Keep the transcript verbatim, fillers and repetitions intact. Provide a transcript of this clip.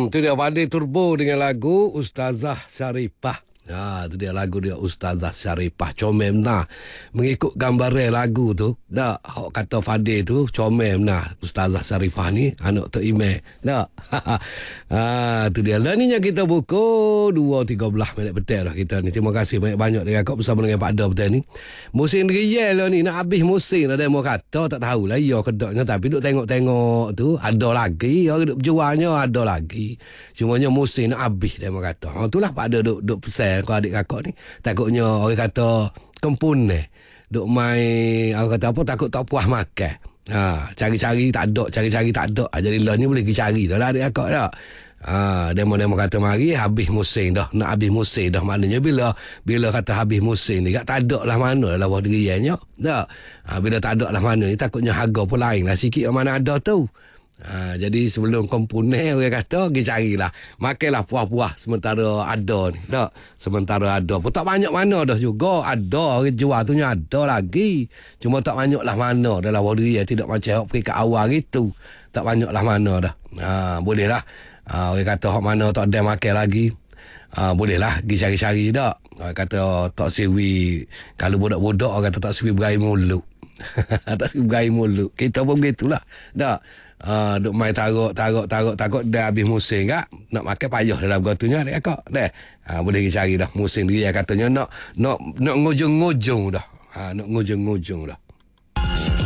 Hmm, tu dia Fadil Turbo dengan lagu Ustazah Sharifah. Ha, tu dia lagu dia Ustazah Sharifah. Comel benar. Mengikut gambaran lagu tu, dak hok kata Fadil tu comel benar. Ustazah Sharifah ni anak Tok Imeh. Dak. Ha, tu dia. Dan ni yang kita buku dua tiga belas minit betul dah kita ni. Terima kasih banyak-banyak dekat kau bersama dengan Pak Da betul ni. Musim riel lah ni, nak habis musim dah demo kata tak tahulah ya kedaknya, tapi duk tengok-tengok tu ada lagi, ya duk jualnya ada lagi. Cumanya musim nak habis demo kata. Ha, itulah Pak Da duk duk pesan kau adik kakak ni, takutnya orang kata kempun ni duk main, orang kata apa, takut tak puas makan. Ha, cari-cari tak ada, cari-cari tak ada. Ha, jadi lah ni boleh pergi cari dah lah adik kakak dah. Ha, demo-demo kata mari habis musim dah, nak habis musim dah, maknanya bila bila kata habis musim ni tak ada lah mana lah bawah diriannya dah. Ha, bila tak ada lah mana ni takutnya harga pun lain lah sikit mana ada tu. Ha, jadi sebelum komponen orang kata pergi carilah, makanlah puah-puah sementara ada ni dak. Sementara ada pun tak banyak mana dah juga, ada orang jual tu nya ada lagi, cuma tak banyak lah mana dalam wadi, tidak macam pergi ke awal gitu, tak banyak lah mana dah. Ha, boleh lah. Ha, orang kata hak mana tak ada makan lagi, ha, boleh lah pergi cari-cari dak. Orang kata tak siwi, kalau budak-budak orang kata tak siwi berai mulut. Tak siwi berai mulut, kita pun begitulah dak. Uh, duk main taruk taruk taruk takut dah habis musim kak nak makan payah dalam gotunya dek kak deh. Ha, boleh pergi cari dah musim dia katanya nak nak nak ngujung-ngujung dah. Ha, nak ngujung-ngujung dah.